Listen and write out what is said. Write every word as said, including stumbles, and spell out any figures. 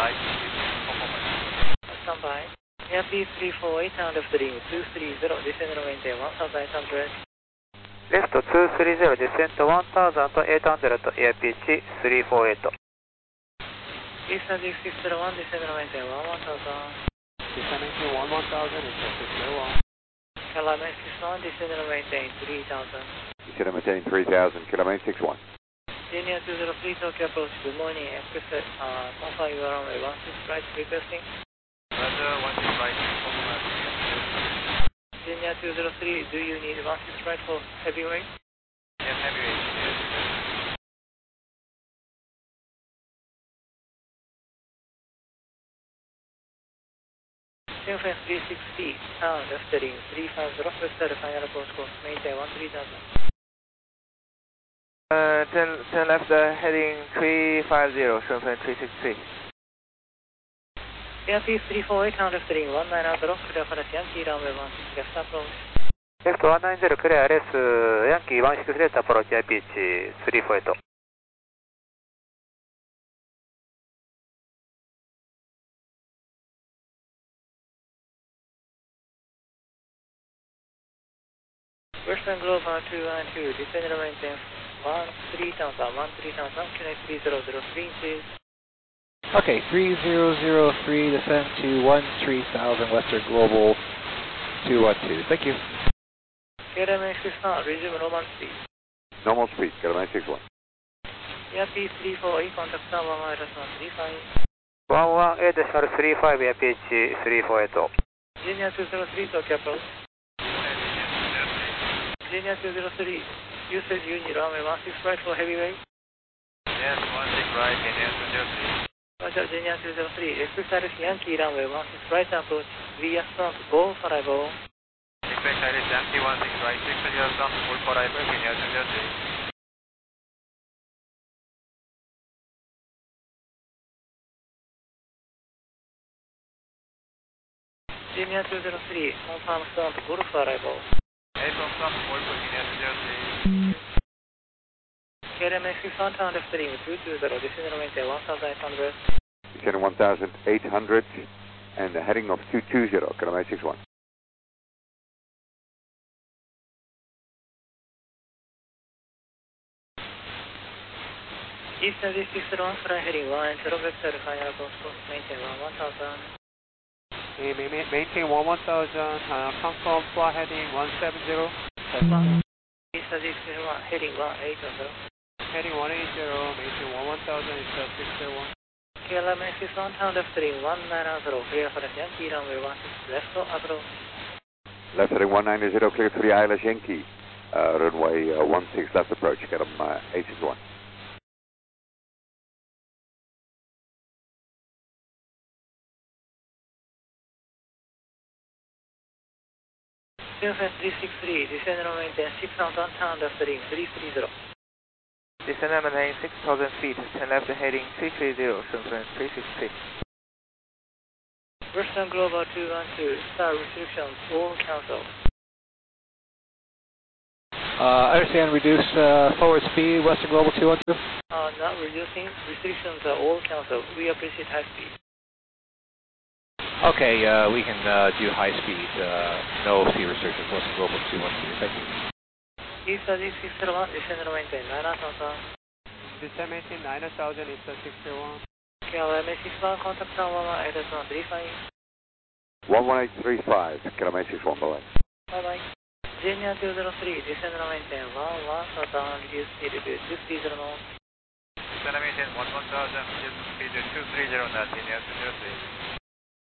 right, stand by. Air P three four eight, turn left heading two three zero, descend and maintain one thousand eight hundred. Left two three zero, descend one thousand eight hundred, air pitch three four eight. Eastern six zero one, descend and maintain one thousand. Descend maintain one one thousand, Eastern six zero one. Kilometer six one, descend and maintain three thousand. Descend and maintain three thousand, kilometer six one. Junior two zero three, Tokyo approach, good morning, express, uh, confirm your runway one six right, requesting. Roger, one six right, Junior two zero three, do you need one six right for heavyweight? yes, heavyweight, yes. Sunfen three six feet, turn left heading three five zero, west side final approach course, maintain one three thousand. Uh, turn, turn left uh, heading three five zero, Shenzhen three six three. Air P three four eight, turn left heading one nine zero, clear for the Yankee runway one six left approach. Left one nine zero, clear R S, Yankee one six left approach, air pitch three four eight. Western Global two one two, descend and maintain one three thousand, one three thousand, connect three zero zero three inches. Okay, three zero zero three, descend to one three thousand, Western Global two one two. Thank you. K L M six one, resume normal speed. Normal speed, kilometer six one. Air P three four eight, contact one one minus one three five. one one eight three five, air pitch three four eight. Junior two zero three, Tokyo approach. Junior two zero three, you said you need runway one six right for heavyweight? Yes, one six right, Junior two zero three. Roger, Junior two zero three, expect Alice Yankee runway one six right approach, via front, go for I go. Expect Alice Yankee one six right, six zero south, full for arrival, Junior two zero three. Junior two zero three, confirm front, go for arrival. eight on south, full for Junior two zero three. K L M six one, turn left heading two two zero, descend and maintain one thousand eight hundred. Descend one thousand eight hundred, and the heading of two two zero, kilometer six one. Eastern six zero one, fly heading one zero, west side final approach course, maintain one thousand. Hey, ma ma maintain one one thousand, uh, confirm flight heading one seven zero. Eastern six zero one, heading one eight zero. Heading one eight zero, maintain one one thousand, Eastern six zero one. K L M six one, turn left heading one nine zero, clear for the Yankee runway one six left approach. Left heading one nine zero, clear to the I L S Yankee, uh, runway uh, one six left approach, get them uh, eight six one. Sunfen three six three, descend and maintain six thousand, turn left heading three three zero. Descend and maintain six thousand feet, turn left heading three three zero, Shenzhen three six three. Western Global two one two, star restrictions, all cancel. Uh, I understand, reduce uh, forward speed, Western Global two one two. Uh, not reducing, restrictions are all cancelled. We appreciate high speed. Okay, uh, we can uh, do high speed, uh, no speed restrictions, Western Global two one two. Thank you. Eastern six zero one, descend and maintain nine thousand. Descend maintain nine thousand, Eastern six zero one. K L M six one, contact one one eight one three five. one one eight three five, kilometer six one, bye-bye. Bye-bye. Junior two zero three, descend and maintain one one thousand, reduce speed, reduce two three zero knots. Descend and maintain one one thousand, reduce speed two three zero knots, Junior two zero three.